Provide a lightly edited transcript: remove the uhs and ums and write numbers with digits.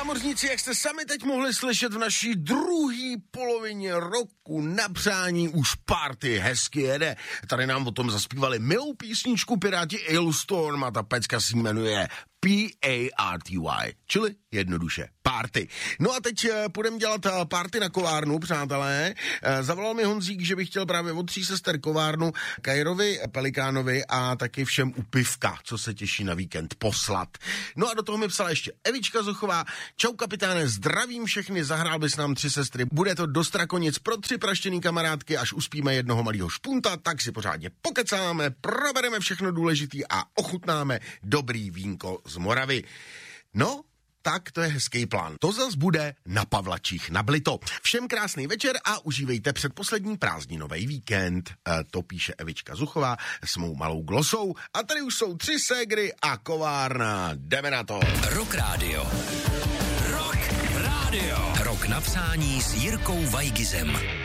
námořníci, jak jste sami teď mohli slyšet v naší druhé polovině roku na přání, už party hezky jede. Tady nám o tom zaspívali milou písničku Piráti Ailstorm a ta pecka se jmenuje P-A-R-T-Y, čili jednoduše party. No a teď půjdeme dělat party na kovárnu, přátelé. Zavolal mi Honzík, že bych chtěl právě od 3 sester kovárnu Kajrovi, Pelikánovi a taky všem u Pivka, co se těší na víkend, poslat. No a do toho mi psala ještě Evička Zochová. Čau kapitáne, zdravím všechny, zahrál bys nám 3 sestry. Bude to dost rakonic pro 3 praštěný kamarádky, až uspíme jednoho malého špunta, tak si pořádně pokecáme, probereme všechno důležitý a ochutnáme dobrý vínko z Moravy. No, tak to je hezký plán. To zas bude na Pavlačích na Blito. Všem krásný večer a užívejte předposlední prázdninový víkend. To píše Evička Zuchová s mou malou glosou. A tady už jsou 3 ségry a kovárna. Jdeme na to. Rock Radio. Rock Radio. Rok na přání s Jirkou Vajgizem.